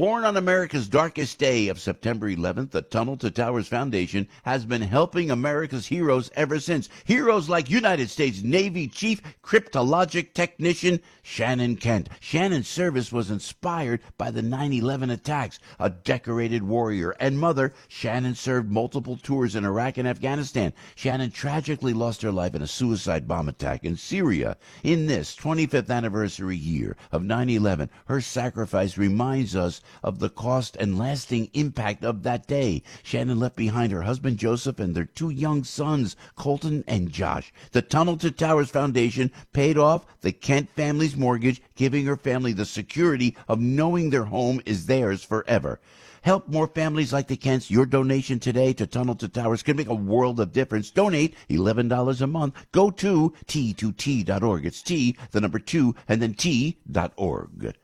Born on America's darkest day of September 11th, the Tunnel to Towers Foundation has been helping America's heroes ever since. Heroes like United States Navy Chief Cryptologic Technician Shannon Kent. Shannon's service was inspired by the 9/11 attacks. A decorated warrior and mother, Shannon served multiple tours in Iraq and Afghanistan. Shannon tragically lost her life in a suicide bomb attack in Syria. In this 25th anniversary year of 9/11, her sacrifice reminds us of the cost and lasting impact of that day. Shannon left behind her husband Joseph and their two young sons, Colton and Josh. The Tunnel to Towers Foundation paid off the Kent family's mortgage, giving her family the security of knowing their home is theirs forever. Help more families like the Kents. Your donation today to Tunnel to Towers can make a world of difference. Donate $11 a month. Go to T2T.org. It's T, the number 2, and then T.org.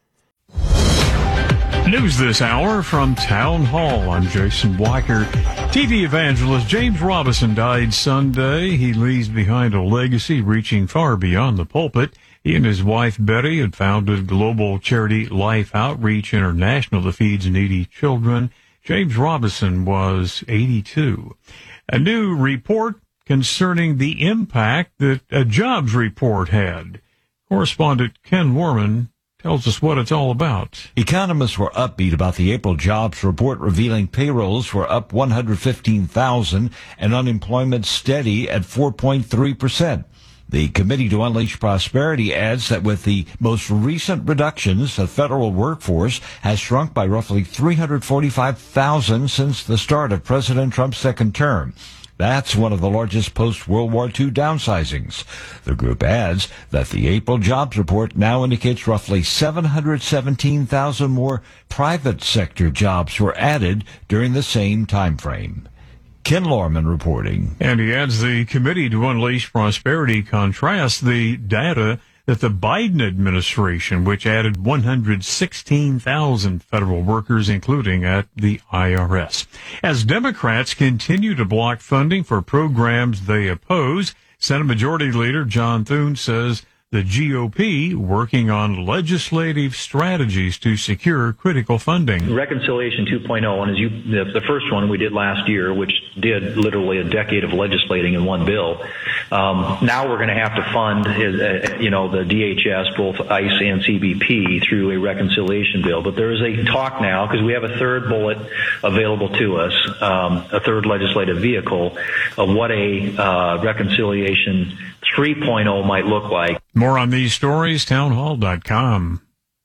News this hour from Town Hall. I'm Jason Blacker. TV evangelist James Robison died Sunday. He leaves behind a legacy reaching far beyond the pulpit. He and his wife Betty had founded global charity Life Outreach International that feeds needy children. James Robison was 82. A new report concerning the impact that a jobs report had. Correspondent Ken Warman tells us what it's all about. Economists were upbeat about the April jobs report, revealing payrolls were up 115,000 and unemployment steady at 4.3%. The Committee to Unleash Prosperity adds that with the most recent reductions, the federal workforce has shrunk by roughly 345,000 since the start of President Trump's second term. That's one of the largest post-World War II downsizings. The group adds that the April jobs report now indicates roughly 717,000 more private sector jobs were added during the same time frame. Ken Lorman reporting. And he adds the Committee to Unleash Prosperity contrasts the data that the Biden administration, which added 116,000 federal workers, including at the IRS. As Democrats continue to block funding for programs they oppose, Senate Majority Leader John Thune says the GOP working on legislative strategies to secure critical funding. Reconciliation 2.0, and the first one we did last year, which did literally a decade of legislating in one bill. Now we're going to have to fund, the DHS, both ICE and CBP, through a reconciliation bill. But there is a talk now, because we have a third bullet available to us, a third legislative vehicle, of what a reconciliation 3.0 might look like. More on these stories, townhall.com.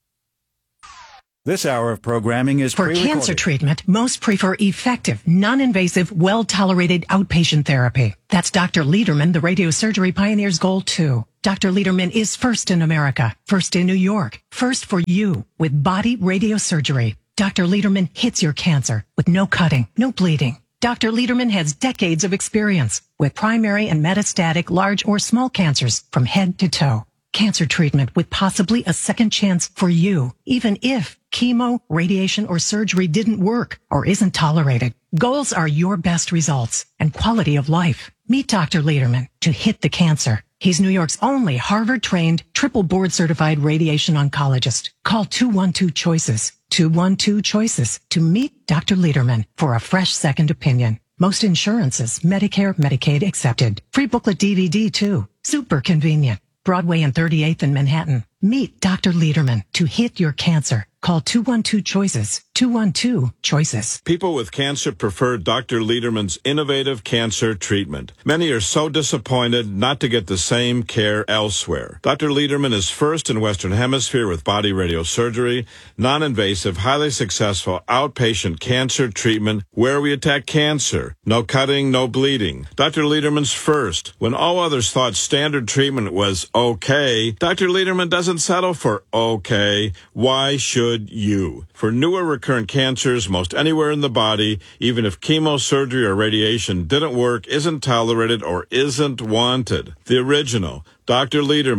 This hour of programming is for cancer treatment. Most prefer effective, non-invasive, well-tolerated outpatient therapy. That's Dr. Lederman, the radiosurgery pioneer's goal too. Dr. Lederman is first in America, first in New York, first for you with body radiosurgery. Dr. Lederman hits your cancer with no cutting, no bleeding. Dr. Lederman has decades of experience with primary and metastatic large or small cancers from head to toe. Cancer treatment with possibly a second chance for you, even if chemo, radiation, or surgery didn't work or isn't tolerated. Goals are your best results and quality of life. Meet Dr. Lederman to hit the cancer. He's New York's only Harvard-trained, triple board-certified radiation oncologist. Call 212-CHOICES, 212-CHOICES to meet Dr. Lederman for a fresh second opinion. Most insurances, Medicare, Medicaid accepted. Free booklet DVD too. Super convenient. Broadway and 38th in Manhattan. Meet Dr. Lederman to hit your cancer. Call 212-CHOICES, 212-CHOICES. People with cancer prefer Dr. Lederman's innovative cancer treatment. Many are so disappointed not to get the same care elsewhere. Dr. Lederman is first in Western Hemisphere with body radiosurgery, non-invasive, highly successful outpatient cancer treatment where we attack cancer. No cutting, no bleeding. Dr. Lederman's first. When all others thought standard treatment was okay, Dr. Lederman doesn't settle for okay. Why should you? For newer recurrent cancers, most anywhere in the body, even if chemosurgery or radiation didn't work, isn't tolerated, or isn't wanted. The original, Dr. Lederman.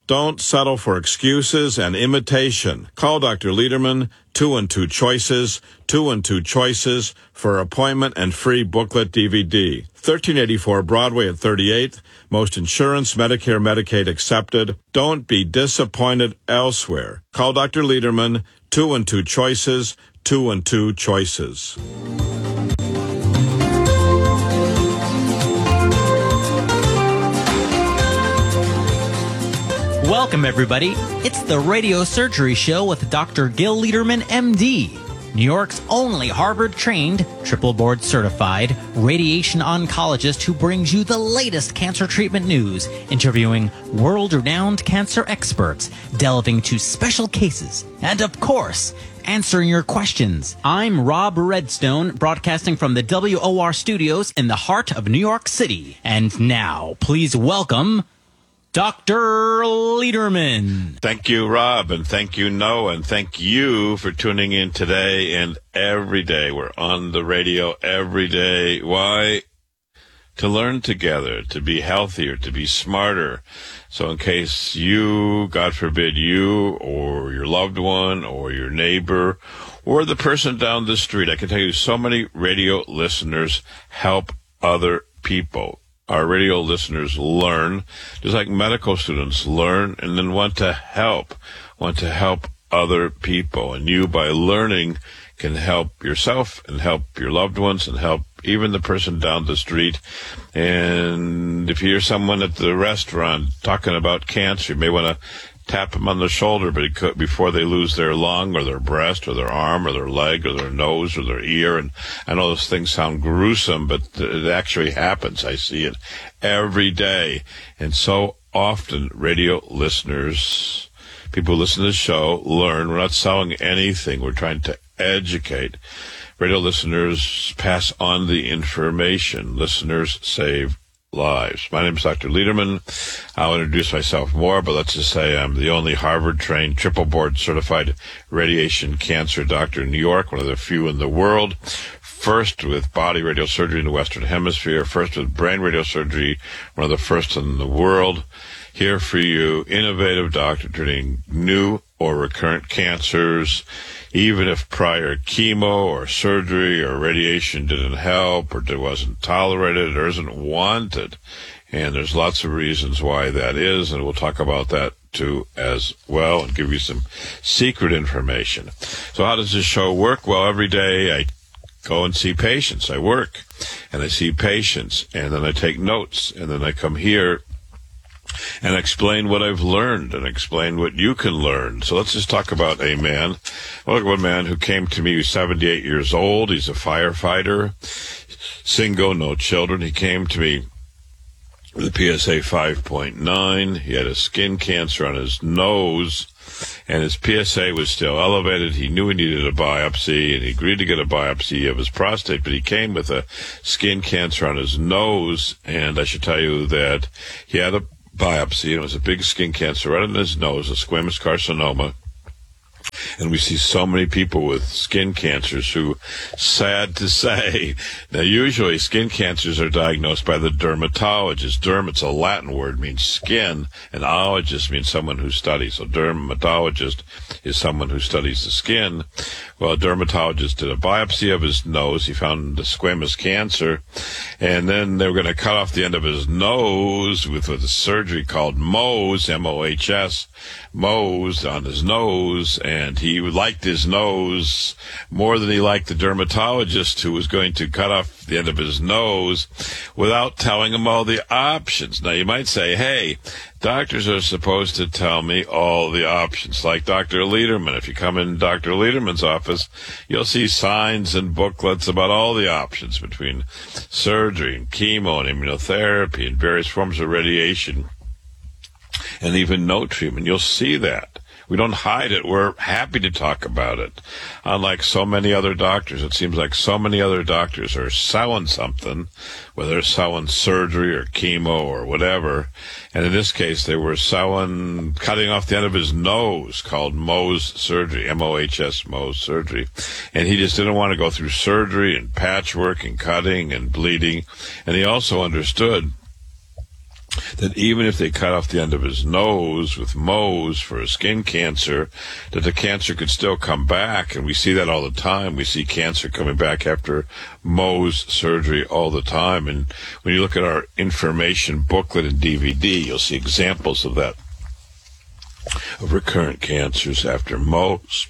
Don't settle for excuses and imitation. Call Dr. Lederman, 212 Choices, 212 Choices, for appointment and free booklet DVD. 1384 Broadway at 38th. Most insurance, Medicare, Medicaid accepted. Don't be disappointed elsewhere. Call Dr. Lederman, 212 Choices, 212 Choices. Welcome, everybody. It's the Radio Surgery Show with Dr. Gil Lederman, MD, New York's only Harvard-trained, triple board-certified radiation oncologist who brings you the latest cancer treatment news, interviewing world-renowned cancer experts, delving into special cases, and, of course, answering your questions. I'm Rob Redstone, broadcasting from the WOR studios in the heart of New York City. And now, please welcome Dr. Lederman. Thank you, Rob, and thank you, Noah, and thank you for tuning in today and every day. We're on the radio every day. Why? To learn together, to be healthier, to be smarter. So in case you, God forbid, you or your loved one or your neighbor or the person down the street, I can tell you so many radio listeners help other people. Our radio listeners learn, just like medical students learn and then want to help other people. And you, by learning, can help yourself and help your loved ones and help even the person down the street. And if you hear someone at the restaurant talking about cancer, you may want to tap them on the shoulder before they lose their lung or their breast or their arm or their leg or their nose or their ear. And I know those things sound gruesome, but it actually happens. I see it every day. And so often radio listeners, people who listen to the show, learn. We're not selling anything. We're trying to educate. Radio listeners pass on the information. Listeners save lives. My name is Dr. Lederman. I'll introduce myself more, but let's just say I'm the only Harvard-trained, triple board-certified radiation cancer doctor in New York, one of the few in the world. First with body radiosurgery in the Western Hemisphere, first with brain radiosurgery, one of the first in the world. Here for you, innovative doctor treating new or recurrent cancers, even if prior chemo or surgery or radiation didn't help or it wasn't tolerated or isn't wanted. And there's lots of reasons why that is, and we'll talk about that too as well and give you some secret information. So how does this show work? Well, every day I go and see patients. I work and I see patients, and then I take notes, and then I come here and explain what I've learned and explain what you can learn. So let's just talk about a man. Well, look at one man who came to me. He's 78 years old. He's a firefighter, single, no children. He came to me with a PSA 5.9. He had a skin cancer on his nose, and his PSA was still elevated. He knew he needed a biopsy, and he agreed to get a biopsy of his prostate, but he came with a skin cancer on his nose, and I should tell you that he had a biopsy, and it was a big skin cancer right on his nose, a squamous carcinoma. And we see so many people with skin cancers who, sad to say, now usually skin cancers are diagnosed by the dermatologist. Derm, it's a Latin word, means skin, and ologist means someone who studies. So dermatologist is someone who studies the skin. Well, a dermatologist did a biopsy of his nose. He found the squamous cancer, and then they were going to cut off the end of his nose with a surgery called Mohs, M-O-H-S, Mohs on his nose, and he liked his nose more than he liked the dermatologist who was going to cut off the end of his nose without telling him all the options. Now, you might say, hey, doctors are supposed to tell me all the options, like Dr. Lederman. If you come in Dr. Lederman's office, you'll see signs and booklets about all the options between surgery and chemo and immunotherapy and various forms of radiation, and even no treatment. You'll see that. We don't hide it. We're happy to talk about it. Unlike so many other doctors, it seems like so many other doctors are selling something, whether they're selling surgery or chemo or whatever. And in this case, they were selling cutting off the end of his nose, called Mohs surgery, M-O-H-S, Mohs surgery. And he just didn't want to go through surgery and patchwork and cutting and bleeding. And he also understood that even if they cut off the end of his nose with Mohs for a skin cancer, that the cancer could still come back. And we see that all the time. We see cancer coming back after Mohs surgery all the time. And when you look at our information booklet and DVD, you'll see examples of that, of recurrent cancers after Mohs.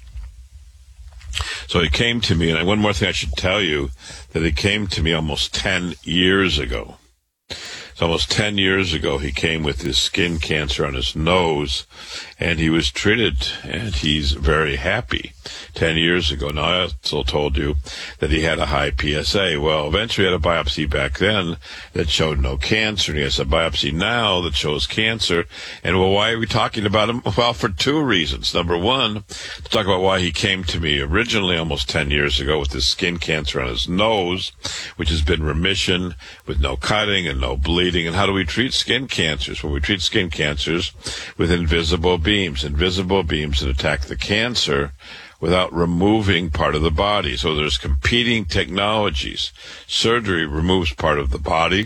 So he came to me, and one more thing I should tell you, that he came to me almost 10 years ago. So almost 10 years ago, he came with his skin cancer on his nose, and he was treated, and he's very happy. 10 years ago. Now, I also told you that he had a high PSA. Well, eventually he had a biopsy back then that showed no cancer, and he has a biopsy now that shows cancer. And, well, why are we talking about him? Well, for two reasons. Number one, to talk about why he came to me originally almost 10 years ago with his skin cancer on his nose, which has been remission with no cutting and no bleeding. And how do we treat skin cancers? Well, we treat skin cancers with invisible beams that attack the cancer without removing part of the body. So there's competing technologies. Surgery removes part of the body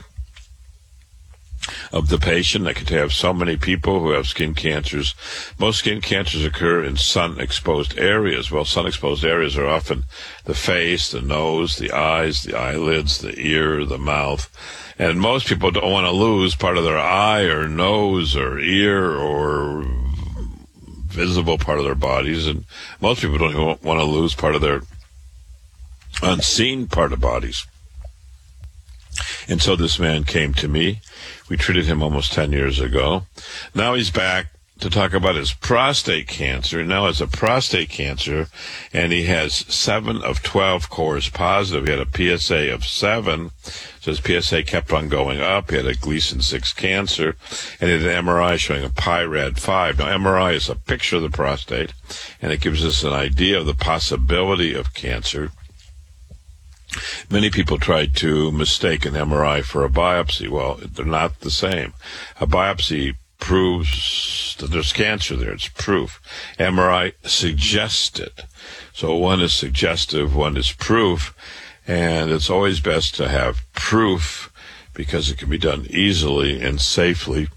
of the patient. I could have so many people who have skin cancers. Most skin cancers occur in sun-exposed areas. Well, sun-exposed areas are often the face, the nose, the eyes, the eyelids, the ear, the mouth. And most people don't want to lose part of their eye or nose or ear or visible part of their bodies, and most people don't want to lose part of their unseen part of bodies. And so this man came to me. We treated him almost 10 years ago. Now he's back to talk about his prostate cancer. Now has a prostate cancer, and he has 7 of 12 cores positive. He had a PSA of 7, so his PSA kept on going up. He had a Gleason 6 cancer, and he had an MRI showing a PIRAD 5. Now, MRI is a picture of the prostate, and it gives us an idea of the possibility of cancer. Many people try to mistake an MRI for a biopsy. Well, they're not the same. A biopsy proves that there's cancer there. It's proof. MRI suggests it. So one is suggestive, one is proof, and it's always best to have proof because it can be done easily and safely,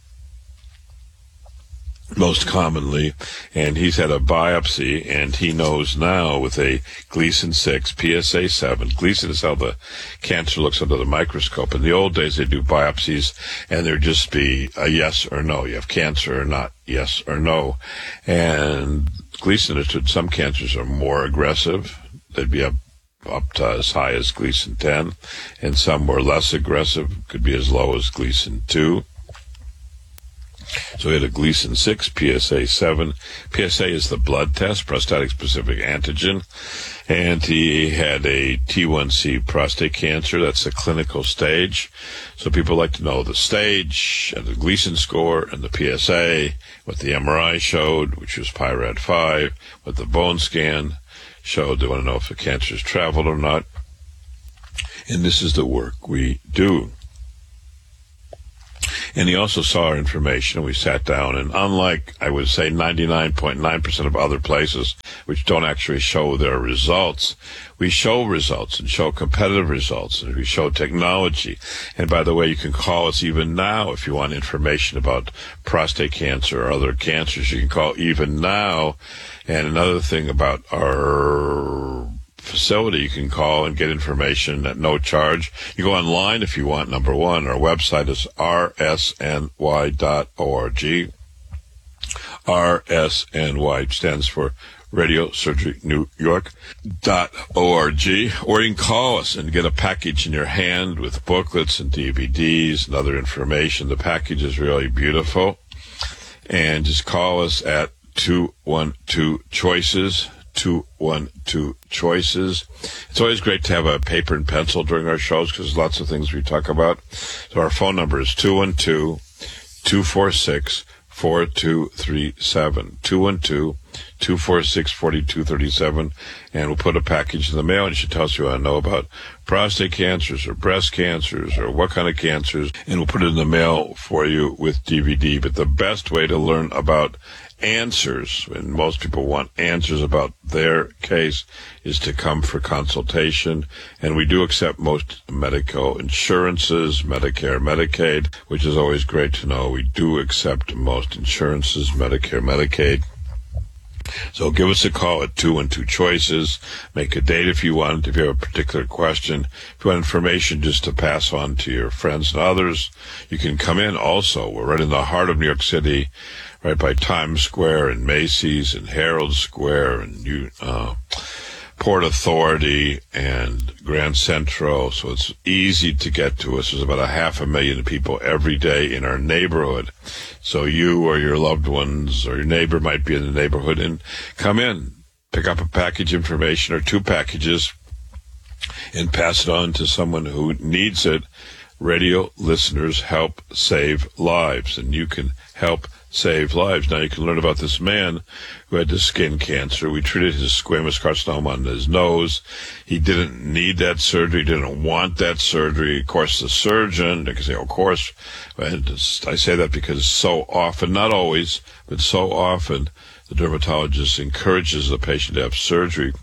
most commonly. And he's had a biopsy, and he knows now with a Gleason 6, PSA 7. Gleason is how the cancer looks under the microscope. In the old days, they do biopsies, and there'd just be a yes or no. You have cancer or not, yes or no. And Gleason, some cancers are more aggressive. They'd be up to as high as Gleason 10, and some were less aggressive, could be as low as Gleason 2. So he had a Gleason 6, PSA 7. PSA is the blood test, prostatic-specific antigen. And he had a T1C prostate cancer. That's the clinical stage. So people like to know the stage and the Gleason score and the PSA, what the MRI showed, which was PIRAD 5, what the bone scan showed. They want to know if the cancer's traveled or not. And this is the work we do. And he also saw our information, and we sat down, and unlike, I would say, 99.9% of other places, which don't actually show their results, we show results and show competitive results, and we show technology. And by the way, you can call us even now if you want information about prostate cancer or other cancers. You can call even now. And another thing about our facility, you can call and get information at no charge. You go online if you want. Number one, our website is rsny.org. RSNY stands for Radio Surgery New York.org. Or you can call us and get a package in your hand with booklets and DVDs and other information. The package is really beautiful. And just call us at 212-CHOICES. 212-CHOICES. It's always great to have a paper and pencil during our shows because there's lots of things we talk about. So our phone number is 212-246-4237. 212-246-4237. And we'll put a package in the mail, and you should tell us you want to know about prostate cancers or breast cancers or what kind of cancers, and we'll put it in the mail for you with DVD. But the best way to learn about answers, and most people want answers about their case, is to come for consultation. And we do accept most medical insurances, Medicare, Medicaid, which is always great to know. We do accept most insurances, Medicare, Medicaid. So give us a call at 212 Choices. Make a date if you want, if you have a particular question. If you want information just to pass on to your friends and others, you can come in also. We're right in the heart of New York City, right by Times Square and Macy's and Herald Square and Port Authority and Grand Central. So it's easy to get to us. There's about 500,000 people every day in our neighborhood. So you or your loved ones or your neighbor might be in the neighborhood, and come in, pick up a package information or 2 packages and pass it on to someone who needs it. Radio listeners help save lives, and you can help save lives. Now you can learn about this man who had this skin cancer. We treated his squamous carcinoma on his nose. He didn't need that surgery, didn't want that surgery. Of course, the surgeon, they can say, of course, and I say that because so often, not always, but so often, the dermatologist encourages the patient to have surgery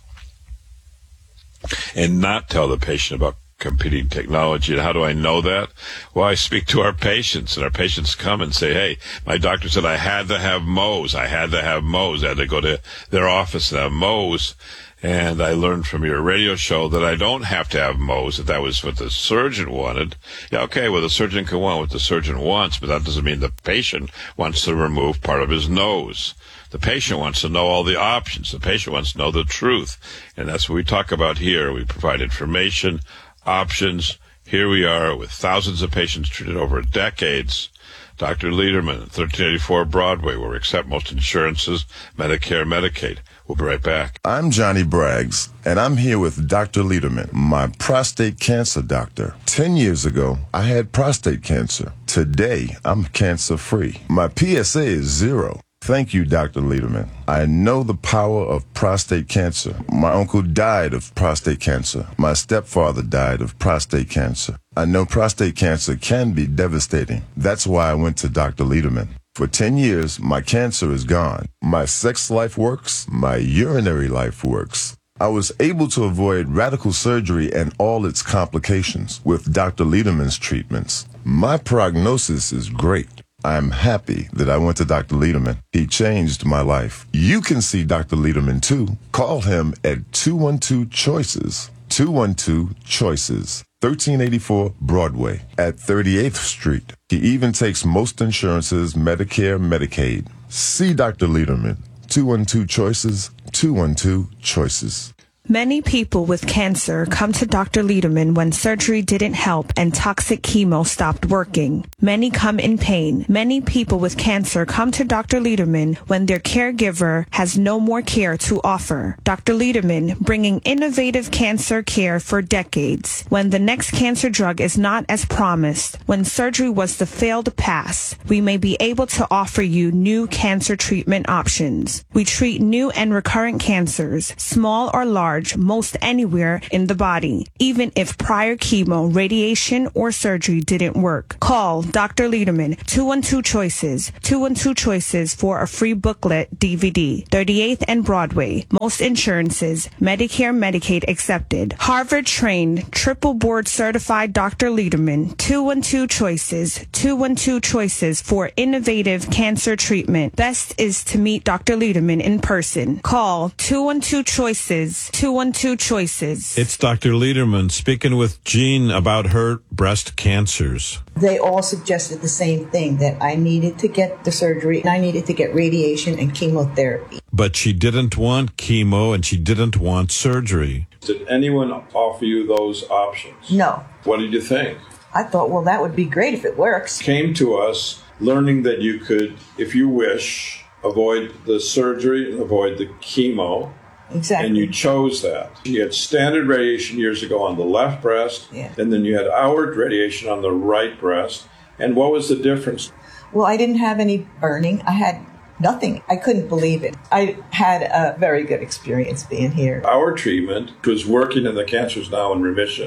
and not tell the patient about competing technology. And how do I know that? Well, I speak to our patients, and our patients come and say, hey, my doctor said I had to have Mohs. I had to go to their office and have Mohs. And I learned from your radio show that I don't have to have Mohs, if that was what the surgeon wanted. Yeah, okay, well, the surgeon can want what the surgeon wants, but that doesn't mean the patient wants to remove part of his nose. The patient wants to know all the options. The patient wants to know the truth. And that's what we talk about here. We provide information, options. Here we are with thousands of patients treated over decades. Dr. Lederman, 1384 Broadway, where we accept most insurances, Medicare, Medicaid. We'll be right back. I'm Johnny Braggs, and I'm here with Dr. Lederman, my prostate cancer doctor. 10 years ago, I had prostate cancer. Today, I'm cancer-free. My PSA is 0. Thank you, Dr. Lederman. I know the power of prostate cancer. My uncle died of prostate cancer. My stepfather died of prostate cancer. I know prostate cancer can be devastating. That's why I went to Dr. Lederman. For 10 years, my cancer is gone. My sex life works. My urinary life works. I was able to avoid radical surgery and all its complications with Dr. Lederman's treatments. My prognosis is great. I'm happy that I went to Dr. Lederman. He changed my life. You can see Dr. Lederman too. Call him at 212 Choices. 212 Choices. 1384 Broadway at 38th Street. He even takes most insurances, Medicare, Medicaid. See Dr. Lederman. 212 Choices. 212 Choices. Many people with cancer come to Dr. Lederman when surgery didn't help and toxic chemo stopped working. Many come in pain. Many people with cancer come to Dr. Lederman when their caregiver has no more care to offer. Dr. Lederman, bringing innovative cancer care for decades. When the next cancer drug is not as promised, when surgery was the failed pass, we may be able to offer you new cancer treatment options. We treat new and recurrent cancers, small or large, most anywhere in the body, even if prior chemo, radiation, or surgery didn't work. Call Dr. Lederman, 212 Choices, 212 Choices for a free booklet DVD, 38th and Broadway. Most insurances, Medicare, Medicaid accepted. Harvard-trained, triple board certified Dr. Lederman, 212 Choices, 212 Choices for innovative cancer treatment. Best is to meet Dr. Lederman in person. Call 212 Choices, 212 Choices. It's Dr. Lederman speaking with Jean about her breast cancers. They all suggested the same thing, that I needed to get the surgery and I needed to get radiation and chemotherapy. But she didn't want chemo and she didn't want surgery. Did anyone offer you those options? No. What did you think? I thought, well, that would be great if it works. Came to us learning that you could, if you wish, avoid the surgery and avoid the chemo. Exactly. And you chose that. You had standard radiation years ago on the left breast, and then you had our radiation on the right breast. And what was the difference? Well, I didn't have any burning. I had nothing. I couldn't believe it. I had a very good experience being here. Our treatment was working and the cancer is now in remission.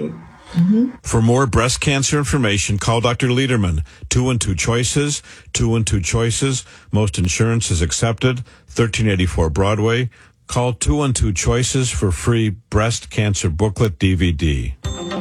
For more breast cancer information, call Dr. Lederman. 212 Choices, 212 Choices. Most insurance is accepted. 1384 Broadway. Call 212 Choices for free breast cancer booklet DVD.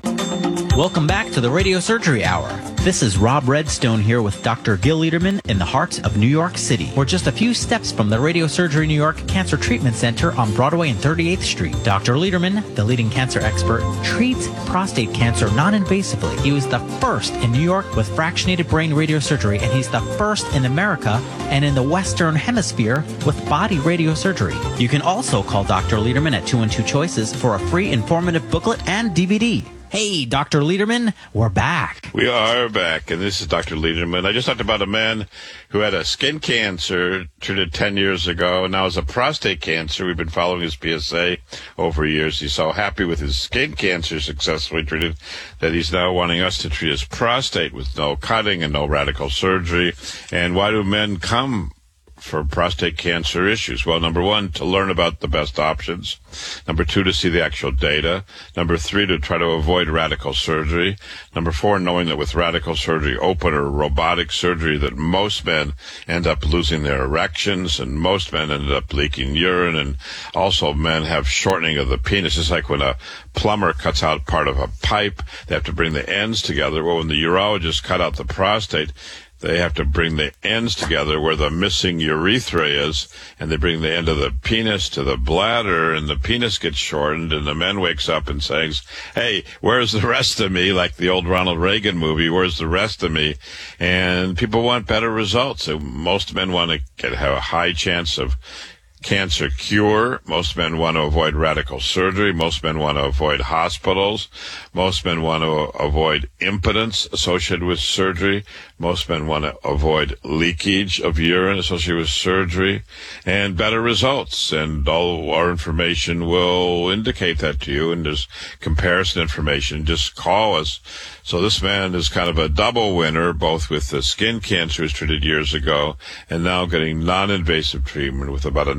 Welcome back to the Radio Surgery Hour. This is Rob Redstone here with Dr. Gil Lederman in the heart of New York City. We're just a few steps from the Radio Surgery New York Cancer Treatment Center on Broadway and 38th Street. Dr. Lederman, the leading cancer expert, treats prostate cancer non-invasively. He was the first in New York with fractionated brain radiosurgery, and he's the first in America and in the Western Hemisphere with body radiosurgery. You can also call Dr. Lederman at 212 Choices for a free informative booklet and DVD. Hey, Dr. Lederman, we're back. We are back, and this is Dr. Lederman. I just talked about a man who had a skin cancer treated 10 years ago, and now has a prostate cancer. We've been following his PSA over years. He's so happy with his skin cancer successfully treated that he's now wanting us to treat his prostate with no cutting and no radical surgery. And why do men come for prostate cancer issues? Well, number one, to learn about the best options. Number two, to see the actual data. Number three, to try to avoid radical surgery. Number four, knowing that with radical surgery, open or robotic surgery, that most men end up losing their erections, and most men end up leaking urine, and also men have shortening of the penis. It's like when a plumber cuts out part of a pipe, they have to bring the ends together. Well, when the urologist cut out the prostate, they have to bring the ends together where the missing urethra is, and they bring the end of the penis to the bladder, and the penis gets shortened, and the man wakes up and says, hey, where's the rest of me? Like the old Ronald Reagan movie, where's the rest of me? And people want better results. So most men want to have a high chance of cancer cure. Most men want to avoid radical surgery. Most men want to avoid hospitals. Most men want to avoid impotence associated with surgery. Most men want to avoid leakage of urine associated with surgery, and better results. And all our information will indicate that to you, and there's comparison information. Just call us. So this man is kind of a double winner, both with the skin cancer he was treated years ago and now getting non-invasive treatment with about a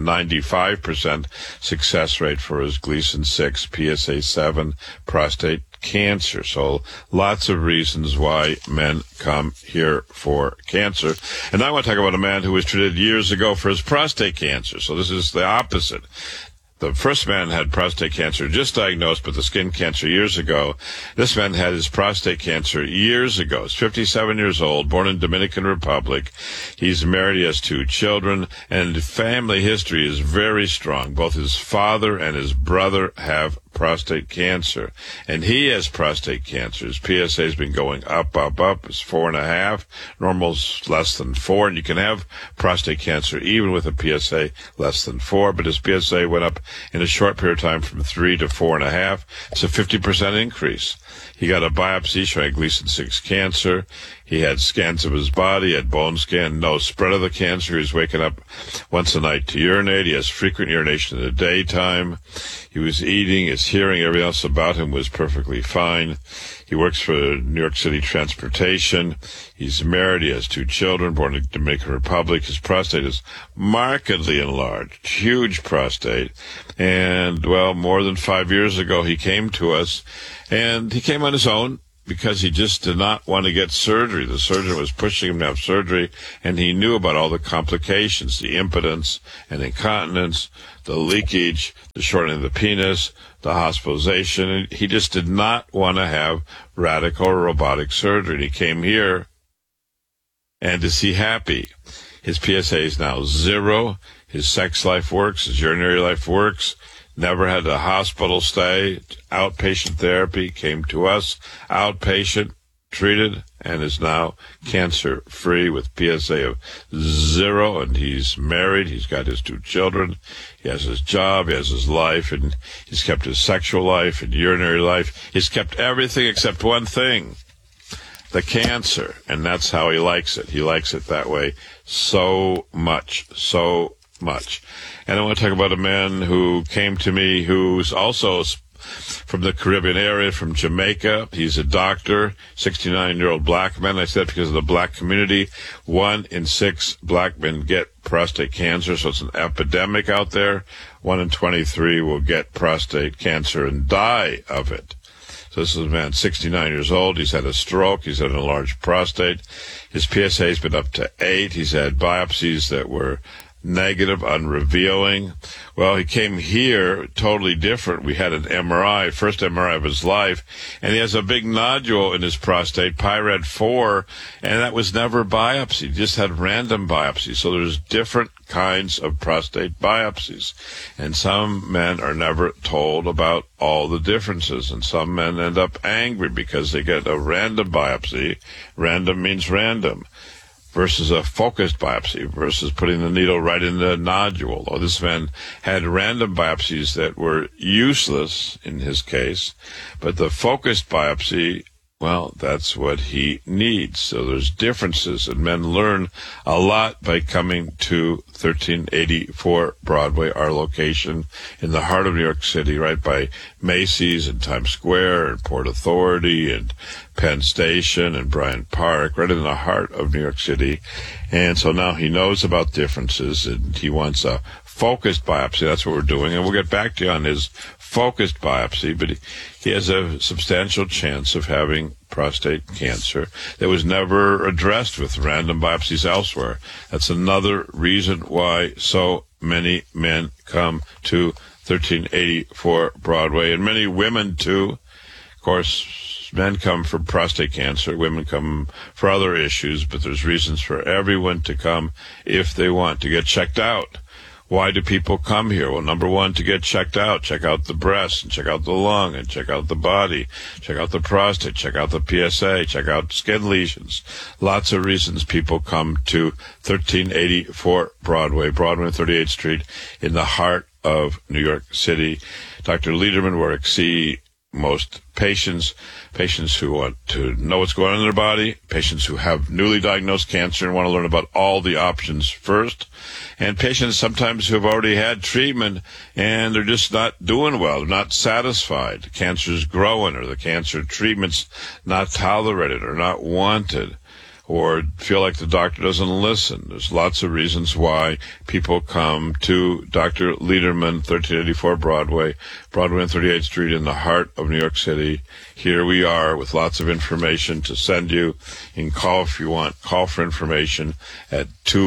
95% success rate for his Gleason 6, PSA 7 prostate cancer. So lots of reasons why men come here for cancer. And now I want to talk about a man who was treated years ago for his prostate cancer. So this is the opposite. The first man had prostate cancer just diagnosed, but the skin cancer years ago. This man had his prostate cancer years ago. He's 57 years old, born in Dominican Republic. He's married, he has 2 children, and family history is very strong. Both his father and his brother have prostate cancer, and he has prostate cancer. His PSA has been going up. It's 4.5. Normal's less than 4, and you can have prostate cancer even with a PSA less than 4, but his PSA went up in a short period of time from 3 to 4.5. It's a 50% increase. He got a biopsy showing Gleason 6 cancer. He had scans of his body, had bone scan, no spread of the cancer. He's waking up once a night to urinate. He has frequent urination in the daytime. He was eating, his hearing, everything else about him was perfectly fine. He works for New York City Transportation. He's married. He has 2 children, born in the Dominican Republic. His prostate is markedly enlarged, huge prostate. And, well, more than 5 years ago, he came to us, and he came on his own because he just did not want to get surgery. The surgeon was pushing him to have surgery, and he knew about all the complications, the impotence and incontinence, the leakage, the shortening of the penis, the hospitalization. And he just did not want to have radical or robotic surgery. And he came here, and is he happy? His PSA is now 0. His sex life works. His urinary life works. Never had a hospital stay. Outpatient therapy. Came to us. Outpatient. Treated. And is now cancer-free with PSA of 0. And he's married. He's got his 2 children. He has his job. He has his life. And he's kept his sexual life and urinary life. He's kept everything except one thing. The cancer. And that's how he likes it. He likes it that way so much. So much. And I want to talk about a man who came to me who's also from the Caribbean area, from Jamaica. He's a doctor, 69-year-old black man. I said because of the black community, 1 in 6 black men get prostate cancer, so it's an epidemic out there. 1 in 23 will get prostate cancer and die of it. So this is a man 69 years old. He's had a stroke. He's had an enlarged prostate. His PSA has been up to 8. He's had biopsies that were negative, unrevealing. Well, he came here totally different. We had an MRI, first MRI of his life, and he has a big nodule in his prostate, PIRAD4, and that was never biopsied. He just had random biopsies. So there's different kinds of prostate biopsies, and some men are never told about all the differences, and some men end up angry because they get a random biopsy. Random means random. Versus a focused biopsy, versus putting the needle right in the nodule. Or this man had random biopsies that were useless in his case, but the focused biopsy, well, that's what he needs. So there's differences, and men learn a lot by coming to 1384 Broadway, our location in the heart of New York City, right by Macy's and Times Square and Port Authority and Penn Station and Bryant Park, right in the heart of New York City. And so now he knows about differences, and he wants a focused biopsy. That's what we're doing, and we'll get back to you on his focused biopsy, but he has a substantial chance of having prostate cancer that was never addressed with random biopsies elsewhere. That's another reason why so many men come to 1384 Broadway, and many women too. Of course, men come for prostate cancer, women come for other issues, but there's reasons for everyone to come if they want to get checked out. Why do people come here? Well, number one, to get checked out. Check out the breast, and check out the lung, and check out the body, check out the prostate, check out the PSA, check out skin lesions. Lots of reasons people come to 1384 Broadway and 38th Street in the heart of New York City. Dr. Lederman will see most patients who want to know what's going on in their body, patients who have newly diagnosed cancer and want to learn about all the options first, and patients sometimes who have already had treatment and they're just not doing well, they're not satisfied. The cancer's growing, or the cancer treatment's not tolerated or not wanted, or feel like the doctor doesn't listen. There's lots of reasons why people come to Dr. Lederman, 1384 Broadway and 38th Street in the heart of New York City. Here we are with lots of information to send you. You can call if you want. Call for information at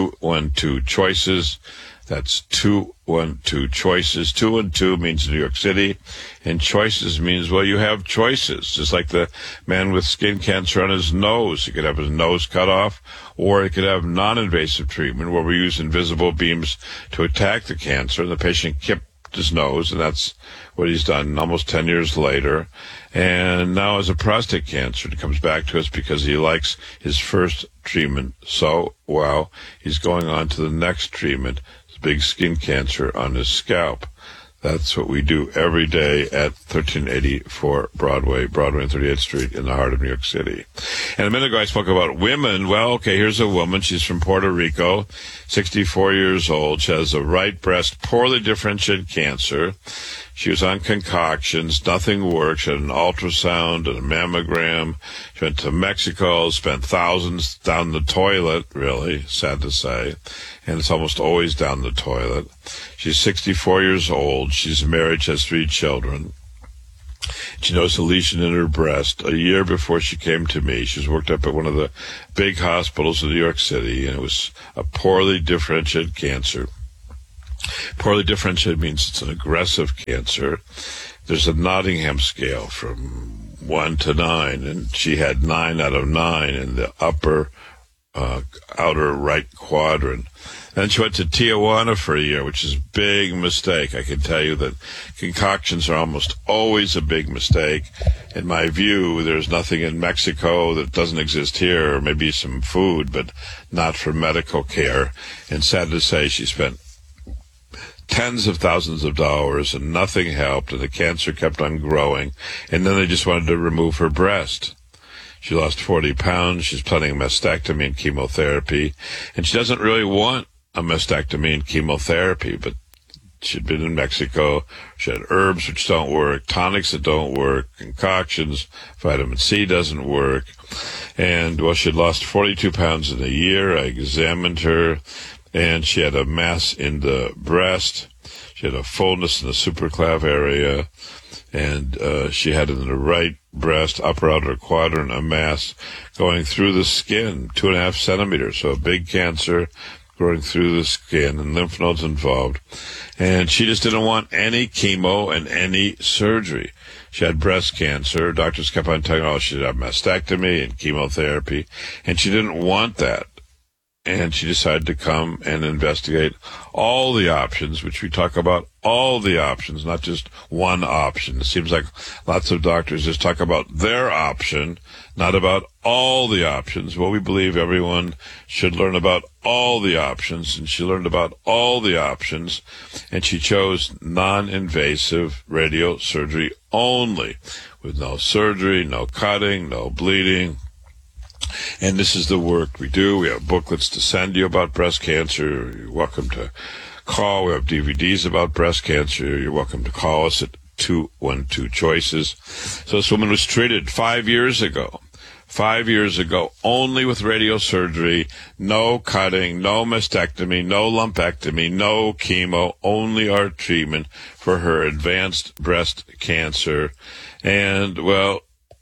212-CHOICES. That's 212-CHOICES. 212 means New York City, and choices means, well, you have choices. Just like the man with skin cancer on his nose. He could have his nose cut off, or he could have non-invasive treatment where we use invisible beams to attack the cancer. And the patient kept his nose, and that's what he's done almost 10 years later. And now as a prostate cancer, it comes back to us because he likes his first treatment so well, he's going on to the next treatment, big skin cancer on his scalp. That's what we do every day at 1384 Broadway and 38th Street in the heart of New York City. And a minute ago I spoke about women. Well, okay, here's a woman. She's from Puerto Rico, 64 years old. She has a right breast poorly differentiated cancer. She was on concoctions. Nothing worked. She had an ultrasound and a mammogram. She went to Mexico, spent thousands down the toilet, really, sad to say. And it's almost always down the toilet. She's 64 years old. She's married. She has 3 children. She knows a lesion in her breast. A year before she came to me, she was worked up at one of the big hospitals in New York City, and it was a poorly differentiated cancer. Poorly differentiated means it's an aggressive cancer. There's a Nottingham scale from 1 to 9, and she had 9 out of 9 in the upper outer right quadrant. Then she went to Tijuana for a year, which is a big mistake. I can tell you that concoctions are almost always a big mistake. In my view, there's nothing in Mexico that doesn't exist here, or maybe some food, but not for medical care. And sad to say, she spent tens of thousands of dollars and nothing helped, and the cancer kept on growing. And then they just wanted to remove her breast. She lost 40 pounds. She's planning a mastectomy and chemotherapy. And she doesn't really want a mastectomy and chemotherapy, but she'd been in Mexico. She had herbs which don't work, tonics that don't work, concoctions, vitamin C doesn't work. And, well, she'd lost 42 pounds in a year. I examined her, and she had a mass in the breast. She had a fullness in the supraclav area. And she had in the right breast, upper outer quadrant, a mass going through the skin, 2.5 centimeters. So a big cancer growing through the skin and lymph nodes involved. And she just didn't want any chemo and any surgery. She had breast cancer. Doctors kept on telling her, oh, she should have mastectomy and chemotherapy. And she didn't want that. And she decided to come and investigate all the options, which we talk about all the options, not just one option. It seems like lots of doctors just talk about their option, not about all the options. Well, we believe everyone should learn about all the options, and she learned about all the options, and she chose non-invasive radiosurgery only, with no surgery, no cutting, no bleeding. And this is the work we do. We have booklets to send you about breast cancer. You're welcome to call. We have DVDs about breast cancer. You're welcome to call us at 212-CHOICES. So this woman was treated 5 years ago. 5 years ago, only with radiosurgery, no cutting, no mastectomy, no lumpectomy, no chemo, only our treatment for her advanced breast cancer. And, well,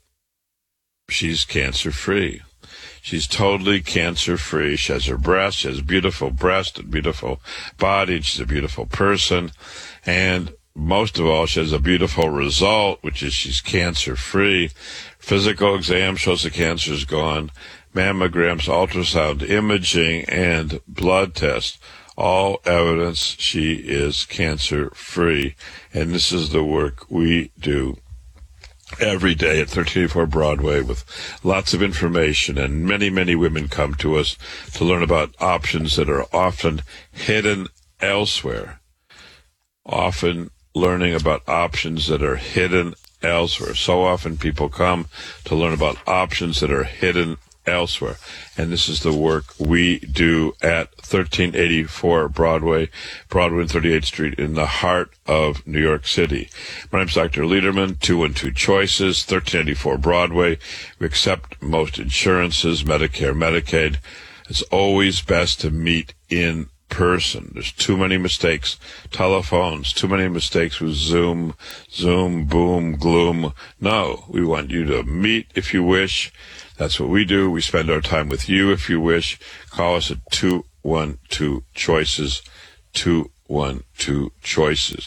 she's cancer-free. She's totally cancer-free. She has her breast. She has a beautiful breast and beautiful body. And she's a beautiful person. And most of all, she has a beautiful result, which is she's cancer-free. Physical exam shows the cancer is gone. Mammograms, ultrasound, imaging, and blood tests, all evidence she is cancer-free. And this is the work we do every day at 1384 Broadway with lots of information, and many, many women come to us to learn about options that are often hidden elsewhere. Often learning about options that are hidden elsewhere. So often people come to learn about options that are hidden elsewhere. And this is the work we do at 1384 Broadway and 38th Street in the heart of New York City. My name's Dr. Lederman, 212-CHOICES, 1384 Broadway. We accept most insurances, Medicare, Medicaid. It's always best to meet in person. There's too many mistakes. Telephones, too many mistakes with Zoom, boom, gloom. No, we want you to meet if you wish. That's what we do. We spend our time with you if you wish. Call us at 212-CHOICES, 212-CHOICES.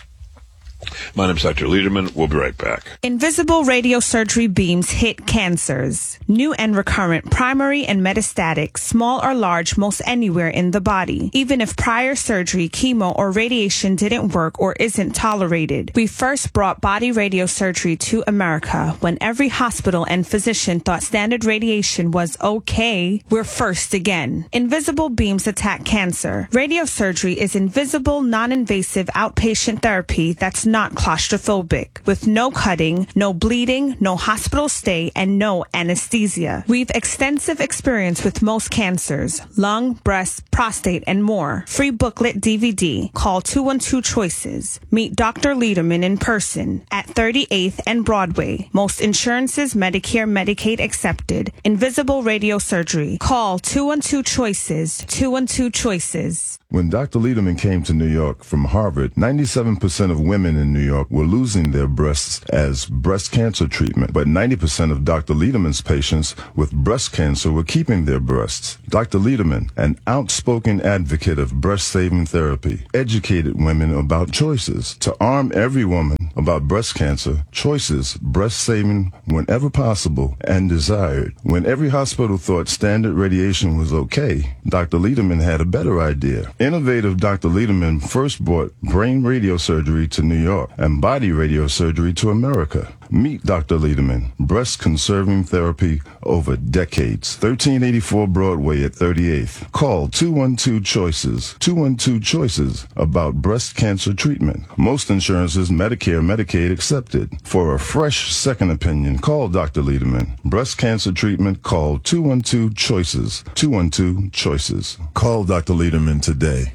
My name's Dr. Lederman. We'll be right back. Invisible radiosurgery beams hit cancers. New and recurrent, primary and metastatic, small or large, most anywhere in the body. Even if prior surgery, chemo, or radiation didn't work or isn't tolerated. We first brought body radiosurgery to America when every hospital and physician thought standard radiation was okay. We're first again. Invisible beams attack cancer. Radiosurgery is invisible, non-invasive outpatient therapy that's not claustrophobic, with no cutting, no bleeding, no hospital stay, and no anesthesia. We've extensive experience with most cancers, lung, breast, prostate, and more. Free booklet DVD. Call 212-CHOICES. Meet Dr. Lederman in person at 38th and Broadway. Most insurances, Medicare, Medicaid accepted. Invisible radiosurgery. Call 212-CHOICES. 212-CHOICES. When Dr. Lederman came to New York from Harvard, 97% of women in New York were losing their breasts as breast cancer treatment, but 90% of Dr. Lederman's patients with breast cancer were keeping their breasts. Dr. Lederman, an outspoken advocate of breast-saving therapy, educated women about choices. To arm every woman about breast cancer, choices, breast-saving whenever possible and desired. When every hospital thought standard radiation was okay, Dr. Lederman had a better idea. Innovative Dr. Lederman first brought brain radiosurgery to New York and body radiosurgery to America. Meet Dr. Lederman, breast-conserving therapy over decades. 1384 Broadway at 38th. Call 212-CHOICES, 212-CHOICES about breast cancer treatment. Most insurances, Medicare, Medicaid accepted. For a fresh second opinion, call Dr. Lederman. Breast cancer treatment, call 212-CHOICES, 212-CHOICES. Call Dr. Lederman today.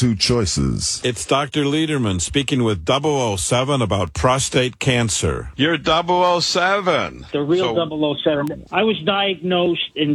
212-CHOICES. It's Dr. Lederman speaking with 007 about prostate cancer. You're 007. The real 007. I was diagnosed in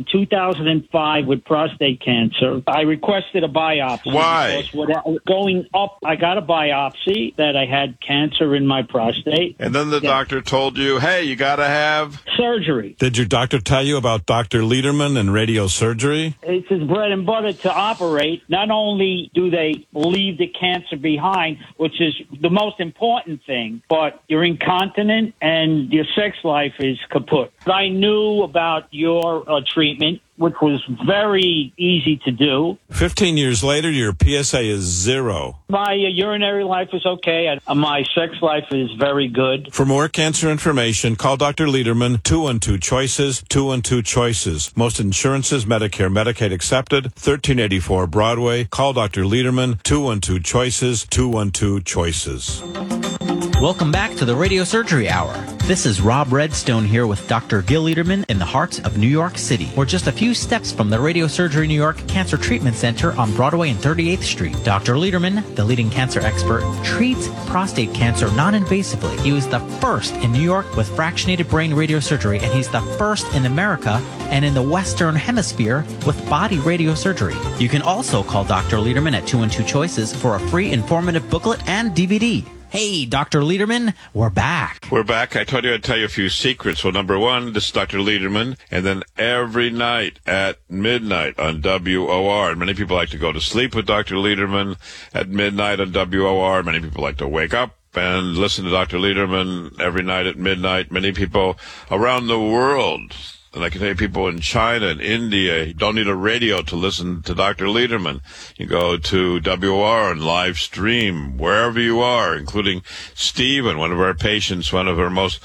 2005 with prostate cancer. I requested a biopsy. Why? Going up, I got a biopsy that I had cancer in my prostate. And then the doctor told you, hey, you got to have surgery. Did your doctor tell you about Dr. Lederman and radiosurgery? It's his bread and butter to operate. Not only do they leave the cancer behind, which is the most important thing, but you're incontinent and your sex life is kaput. I knew about your treatment, which was very easy to do. 15 years later, your PSA is 0. My urinary life is okay. My sex life is very good. For more cancer information, call Dr. Lederman, 212-CHOICES, 212-CHOICES. Most insurances, Medicare, Medicaid accepted, 1384 Broadway. Call Dr. Lederman, 212-CHOICES, 212-CHOICES. Welcome back to the Radio Surgery Hour. This is Rob Redstone here with Dr. Gil Lederman in the heart of New York City. We're just a few steps from the Radio Surgery New York Cancer Treatment Center on Broadway and 38th Street. Dr. Lederman, the leading cancer expert, treats prostate cancer non-invasively. He was the first in New York with fractionated brain radiosurgery, and he's the first in America and in the Western Hemisphere with body radiosurgery. You can also call Dr. Lederman at 212-CHOICES for a free informative booklet and DVD. Hey, Dr. Lederman, we're back. We're back. I told you I'd tell you a few secrets. Well, number one, this is Dr. Lederman, and then every night at midnight on WOR. And many people like to go to sleep with Dr. Lederman at midnight on WOR. Many people like to wake up and listen to Dr. Lederman every night at midnight. Many people around the world, and I can tell you people in China and India, don't need a radio to listen to Dr. Lederman. You go to WR and live stream wherever you are, including Stephen, one of our patients, one of our most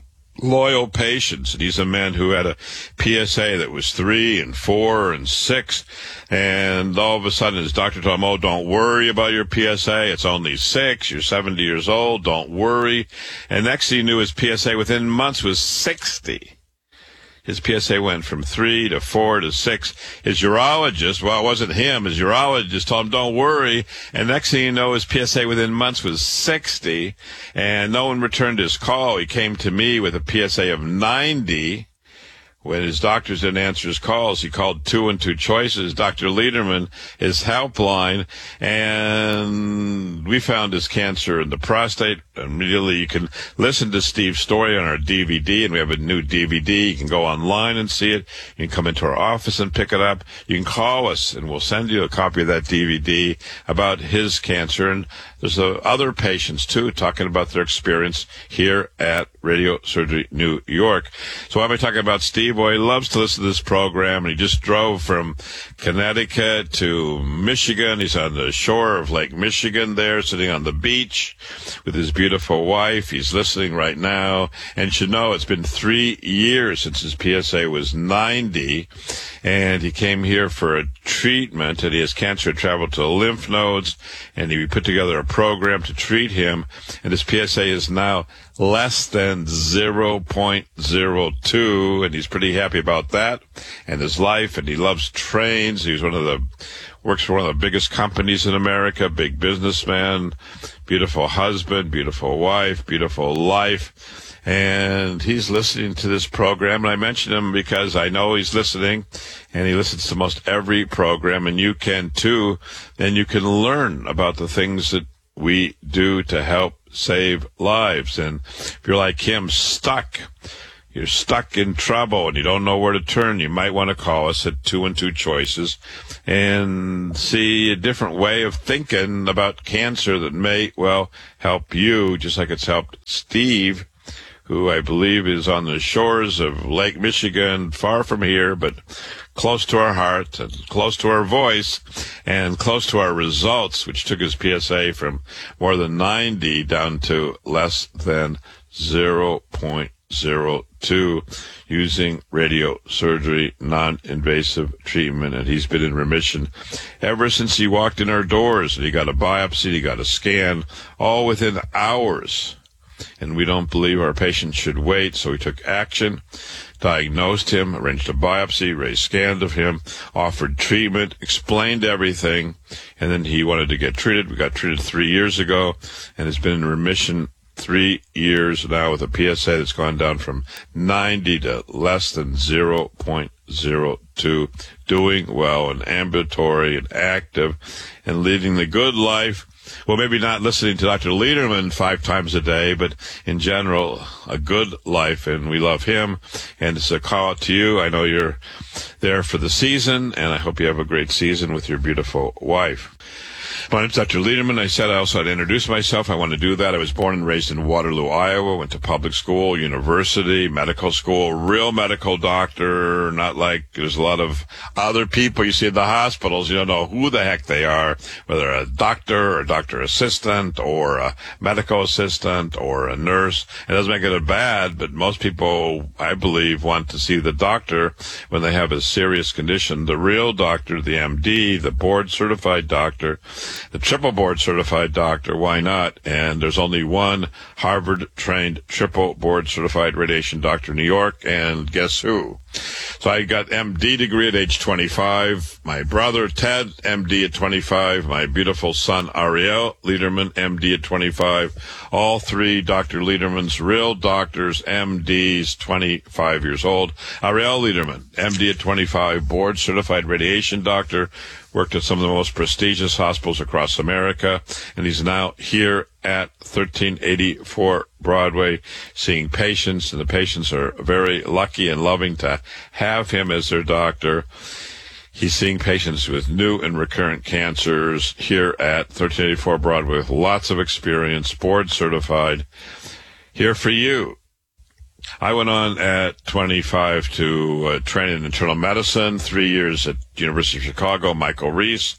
loyal patients. And he's a man who had a PSA that was 3 and 4 and 6. And all of a sudden his doctor told him, oh, don't worry about your PSA. It's only 6. You're 70 years old. Don't worry. And next thing he knew, his PSA within months was 60. His PSA went from 3 to 4 to 6. His urologist, well, it wasn't him. His urologist told him, don't worry. And next thing you know, his PSA within months was 60. And no one returned his call. He came to me with a PSA of 90. When his doctors didn't answer his calls, he called 212-CHOICES, Dr. Lederman, his helpline, and we found his cancer in the prostate. Immediately, you can listen to Steve's story on our DVD, and we have a new DVD. You can go online and see it. You can come into our office and pick it up. You can call us, and we'll send you a copy of that DVD about his cancer. And there's other patients, too, talking about their experience here at Radio Surgery New York. So why am I talking about Steve? Well, he loves to listen to this program, and he just drove from Connecticut to Michigan. He's on the shore of Lake Michigan there, sitting on the beach with his beautiful wife. He's listening right now. And you should know it's been 3 years since his PSA was 90, and he came here for a treatment, and he has cancer, traveled to the lymph nodes, and he put together a program to treat him, and his PSA is now less than 0.02, and he's pretty happy about that and his life, and he loves trains. He's works for one of the biggest companies in America, big businessman, beautiful husband, beautiful wife, beautiful life. And he's listening to this program, and I mention him because I know he's listening, and he listens to most every program, and you can too. And you can learn about the things that we do to help save lives. And if you're like him, you're stuck in trouble and you don't know where to turn, you might want to call us at 212-CHOICES and see a different way of thinking about cancer that may, well, help you, just like it's helped Steve, who I believe is on the shores of Lake Michigan, far from here, but close to our heart and close to our voice and close to our results, which took his PSA from more than 90 down to less than 0.02 using radiosurgery, non-invasive treatment. And he's been in remission ever since he walked in our doors. And he got a biopsy, he got a scan, all within hours. And we don't believe our patient should wait, so we took action, diagnosed him, arranged a biopsy, raised scans of him, offered treatment, explained everything, and then he wanted to get treated. We got treated 3 years ago and has been in remission 3 years now with a PSA that's gone down from 90 to less than 0.02, doing well and ambulatory and active and leading the good life. Well, maybe not listening to Dr. Lederman 5 times a day, but in general, a good life, and we love him. And it's a call out to you. I know you're there for the season, and I hope you have a great season with your beautiful wife. My name's Dr. Lederman. I said I also had to introduce myself. I want to do that. I was born and raised in Waterloo, Iowa, went to public school, university, medical school, real medical doctor, not like there's a lot of other people you see in the hospitals. You don't know who the heck they are, whether a doctor or a doctor assistant or a medical assistant or a nurse. It doesn't make it bad, but most people, I believe, want to see the doctor when they have a serious condition. The real doctor, the MD, the board-certified doctor, the triple board certified doctor, why not? And there's only one Harvard-trained triple board certified radiation doctor in New York, and guess who? So I got MD degree at age 25. My brother, Ted, MD at 25. My beautiful son, Ariel Lederman, MD at 25. All three Dr. Lederman's real doctors, MDs, 25 years old. Ariel Lederman, MD at 25, board certified radiation doctor, worked at some of the most prestigious hospitals across America, and he's now here at 1384 Broadway seeing patients, and the patients are very lucky and loving to have him as their doctor. He's seeing patients with new and recurrent cancers here at 1384 Broadway with lots of experience, board certified, here for you. I went on at 25 to train in internal medicine, 3 years at University of Chicago, Michael Reese,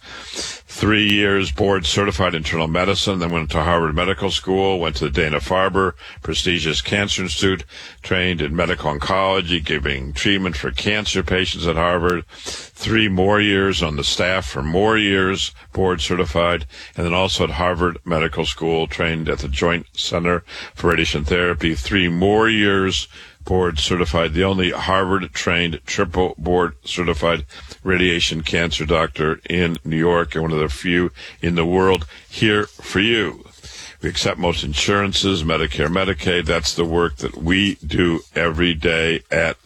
3 years board certified internal medicine, then went to Harvard Medical School, went to the Dana-Farber prestigious Cancer Institute, trained in medical oncology, giving treatment for cancer patients at Harvard, 3 more years on the staff for more years, board certified, and then also at Harvard Medical School, trained at the Joint Center for Radiation Therapy, 3 more years board certified, the only Harvard-trained triple board certified radiation cancer doctor in New York, and one of the few in the world here for you. We accept most insurances, Medicare, Medicaid. That's the work that we do every day at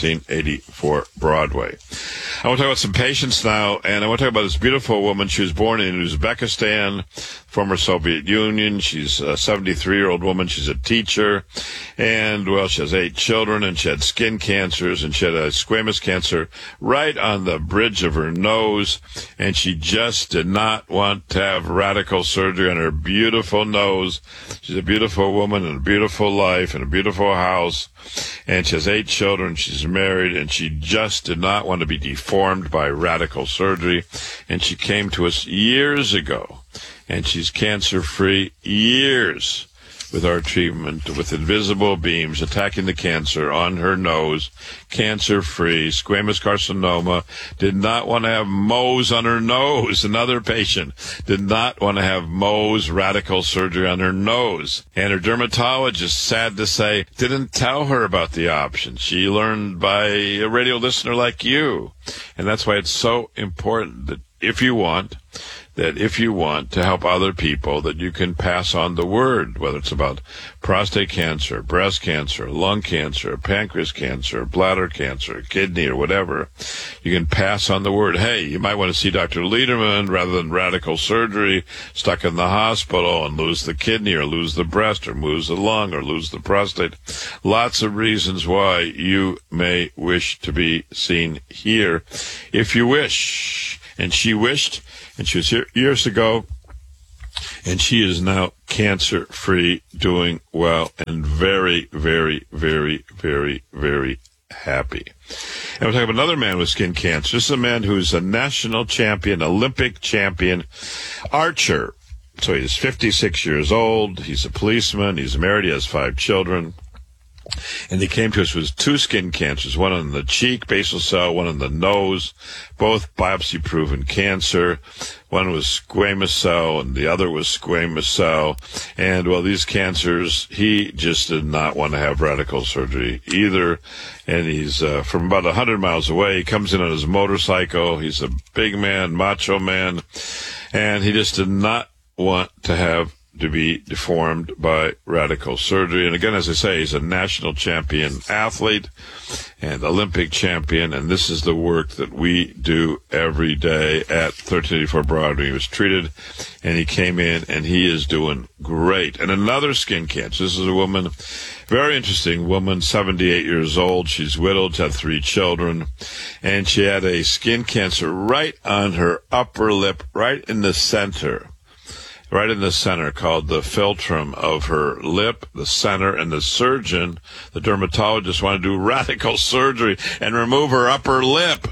1384 Broadway. I want to talk about some patients now, and I want to talk about this beautiful woman. She was born in Uzbekistan, former Soviet Union. She's a 73-year-old woman. She's a teacher, and, well, she has 8 children, and she had skin cancers, and she had a squamous cancer right on the bridge of her nose, and she just did not want to have radical surgery on her beautiful nose. She's a beautiful woman and a beautiful life and a beautiful house, and she has 8 children. She's married, and she just did not want to be deformed by radical surgery, and she came to us years ago, and she's cancer-free years with our treatment, with invisible beams attacking the cancer on her nose, cancer-free, squamous carcinoma, did not want to have Mohs on her nose. Another patient did not want to have Mohs radical surgery on her nose. And her dermatologist, sad to say, didn't tell her about the option. She learned by a radio listener like you. And that's why it's so important that if you want to help other people, that you can pass on the word, whether it's about prostate cancer, breast cancer, lung cancer, pancreas cancer, bladder cancer, kidney, or whatever. You can pass on the word. Hey, you might want to see Dr. Lederman rather than radical surgery, stuck in the hospital and lose the kidney or lose the breast or lose the lung or lose the prostate. Lots of reasons why you may wish to be seen here if you wish. And she wished, and she was here years ago, and she is now cancer-free, doing well, and very, very, very, very, very happy. And we'll talk about another man with skin cancer. This is a man who's a national champion, Olympic champion, archer. So he's 56 years old. He's a policeman. He's married. He has 5 children. And he came to us with 2 skin cancers, one on the cheek, basal cell, one on the nose, both biopsy-proven cancer. One was squamous cell, and the other was squamous cell. And, well, these cancers, he just did not want to have radical surgery either. And he's from about 100 miles away. He comes in on his motorcycle. He's a big man, macho man, and he just did not want to have to be deformed by radical surgery. And again, as I say, he's a national champion athlete and Olympic champion, and this is the work that we do every day at 1384 Broadway. He was treated, and he came in, and he is doing great. And another skin cancer. This is a woman, very interesting woman, 78 years old. She's widowed, had 3 children, and she had a skin cancer right on her upper lip, right in the center, called the philtrum of her lip, the center, and the surgeon, the dermatologist, wanted to do radical surgery and remove her upper lip.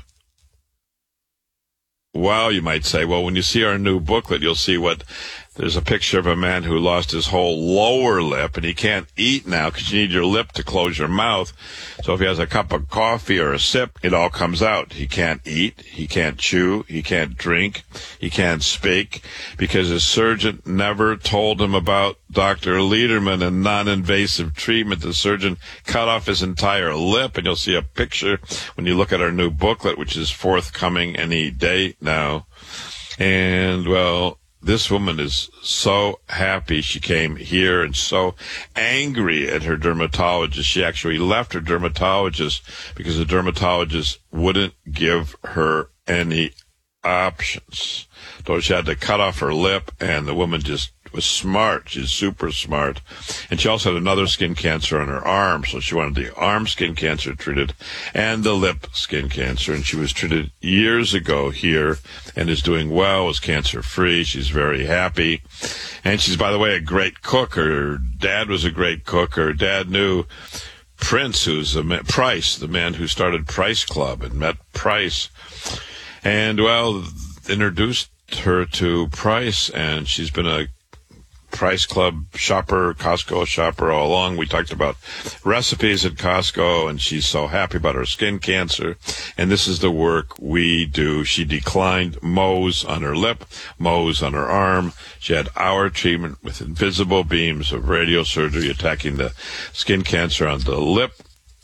Wow, you might say. Well, when you see our new booklet, you'll see there's a picture of a man who lost his whole lower lip, and he can't eat now because you need your lip to close your mouth. So if he has a cup of coffee or a sip, it all comes out. He can't eat, he can't chew, he can't drink, he can't speak, because his surgeon never told him about Dr. Lederman and non-invasive treatment. The surgeon cut off his entire lip, and you'll see a picture when you look at our new booklet, which is forthcoming any day now. And, well, this woman is so happy she came here and so angry at her dermatologist. She actually left her dermatologist because the dermatologist wouldn't give her any options. So she had to cut off her lip, and the woman just was smart. She's super smart. And she also had another skin cancer on her arm, so she wanted the arm skin cancer treated and the lip skin cancer. And she was treated years ago here and is doing well, is cancer-free. She's very happy. And she's, by the way, a great cook. Her dad was a great cook. Her dad knew Prince, who's Price, the man who started Price Club, and met Price. And, well, introduced her to Price, and she's been a Price Club shopper, Costco shopper all along. We talked about recipes at Costco, and she's so happy about her skin cancer. And this is the work we do. She declined Mohs on her lip, Mohs on her arm. She had our treatment with invisible beams of radiosurgery attacking the skin cancer on the lip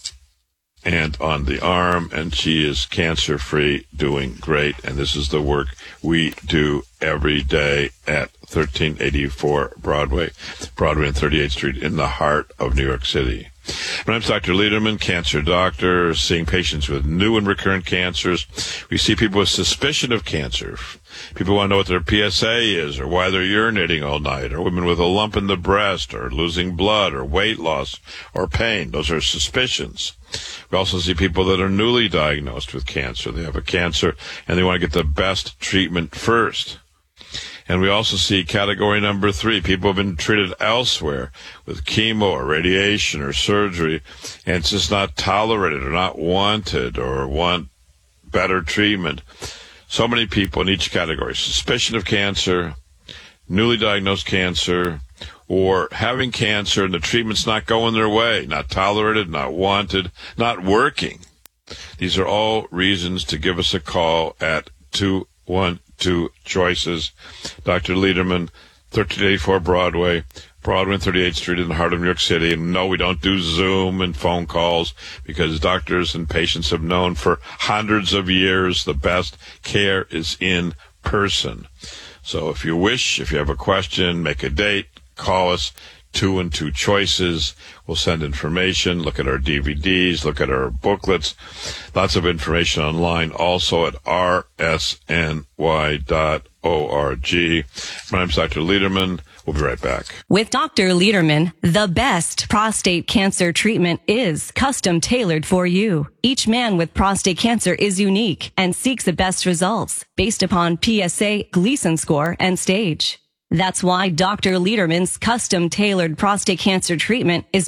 and on the arm, and she is cancer-free, doing great. And this is the work we do every day at 1384 Broadway and 38th Street in the heart of New York City. My name's Dr. Lederman, cancer doctor, seeing patients with new and recurrent cancers. We see people with suspicion of cancer. People want to know what their PSA is, or why they're urinating all night, or women with a lump in the breast, or losing blood, or weight loss, or pain. Those are suspicions. We also see people that are newly diagnosed with cancer. They have a cancer, and they want to get the best treatment first. And we also see category number 3, people have been treated elsewhere with chemo or radiation or surgery, and it's just not tolerated or not wanted or want better treatment. So many people in each category: suspicion of cancer, newly diagnosed cancer, or having cancer and the treatment's not going their way, not tolerated, not wanted, not working. These are all reasons to give us a call at 212-CHOICES. Dr. Lederman, 1384 Broadway and 38th Street in the heart of New York City. And no, we don't do Zoom and phone calls, because doctors and patients have known for hundreds of years the best care is in person. So if you have a question, make a date, call us, 212-CHOICES. We'll send information, look at our DVDs, look at our booklets. Lots of information online, also at rsny.org. My name's Dr. Lederman. We'll be right back. With Dr. Lederman, the best prostate cancer treatment is custom tailored for you. Each man with prostate cancer is unique and seeks the best results based upon PSA, Gleason score, and stage. That's why Dr. Lederman's custom tailored prostate cancer treatment is